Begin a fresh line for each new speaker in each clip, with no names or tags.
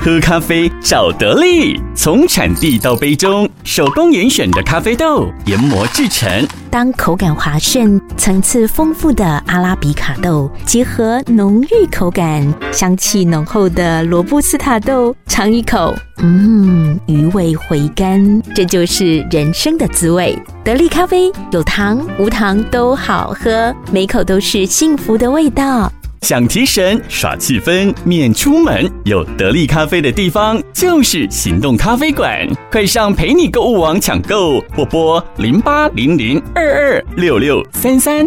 喝咖啡找得力，从产地到杯中，手工严选的咖啡豆研磨制成。
当口感滑顺、层次丰富的阿拉比卡豆结合浓郁口感、香气浓厚的罗布斯塔豆，尝一口，余味回甘，这就是人生的滋味。得力咖啡有糖无糖都好喝，每口都是幸福的味道。
想提神耍气氛免出门，有得力咖啡的地方就是行动咖啡馆，快上陪你购物网抢购，或拨0800226633。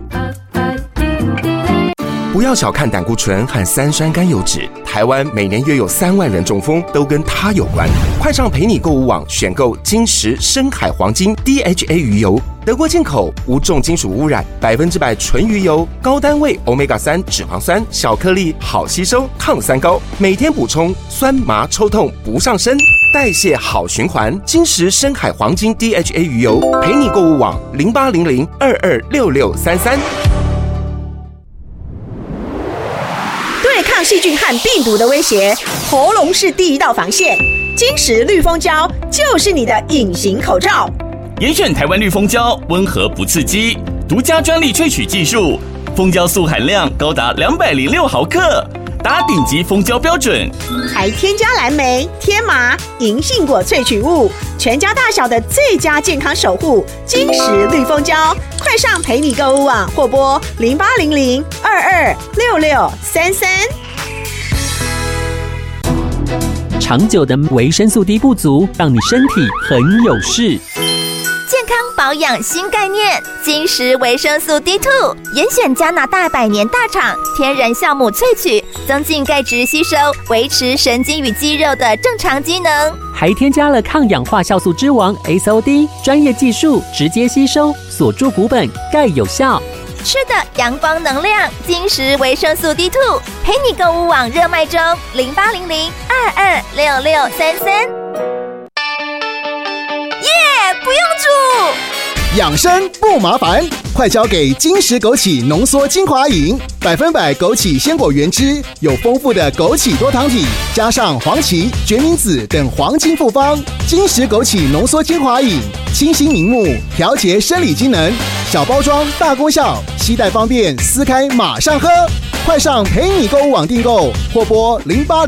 不要小看胆固醇和三酸甘油酯，台湾每年约有3万人中风，都跟它有关。快上陪你购物网选购金石深海黄金 DHA 鱼油，德国进口，无重金属污染，100%纯鱼油，高单位 Omega-3 脂肪酸，小颗粒，好吸收，抗三高，每天补充，酸麻抽痛不上身，代谢好循环。金石深海黄金 DHA 鱼油，陪你购物网0800226633。
对抗细菌和病毒的威胁，喉咙是第一道防线。金石绿蜂胶就是你的隐形口罩。
严选台湾绿蜂胶，温和不刺激，独家专利萃取技术，蜂胶素含量高达206毫克，达顶级蜂胶标准，
还添加蓝莓、天麻、银杏果萃取物，全家大小的最佳健康守护。金石绿蜂胶，快上陪你购物网或拨0800226633。
长久的维生素 D 不足，让你身体很有事。
健康保养新概念，金石维生素 D2， 严选加拿大100年大厂天然酵母萃取，增进钙质吸收，维持神经与肌肉的正常机能，
还添加了抗氧化酵素之王 SOD， 专业技术直接吸收，锁住骨本，钙有效。
吃的阳光能量，金石维生素 D2， 陪你购物网热卖中，0800226633。不用煮，
养生不麻烦，快交给金石枸杞浓缩精华饮，100%枸杞鲜果原汁，有丰富的枸杞多糖体，加上黄芪、决明子等黄金复方。金石枸杞浓缩精华饮，清新明目，调节生理机能，小包装大功效，携带方便，撕开马上喝。快上陪你购物网订购，或拨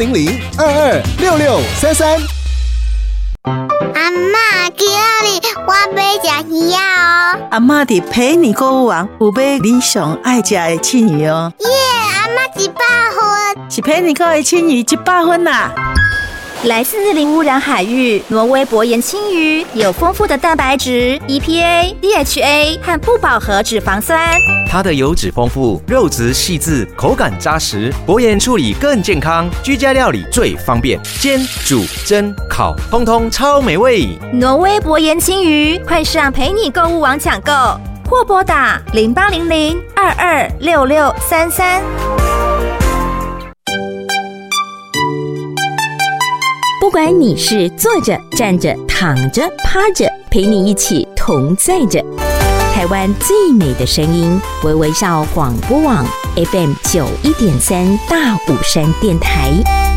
0800226633。
阿嬷，今日我要吃鱼哦。
阿嬷伫陪你购物网有买你上爱吃的青鱼哦。
耶，阿嬷100分，
是陪你购的青鱼100分啦。
来自零污染海域，挪威薄盐青鱼有丰富的蛋白质、EPA、DHA 和不饱和脂肪酸。
它的油脂丰富，肉质细致，口感扎实，薄盐处理更健康，居家料理最方便，煎、煮、蒸、烤，通通超美味。
挪威薄盐青鱼，快上陪你购物网抢购，或拨打0800226633。
不管你是坐着、站着、躺着、趴着，陪你一起同在着。台湾最美的声音，微微笑广播网 FM 91.3大武山电台。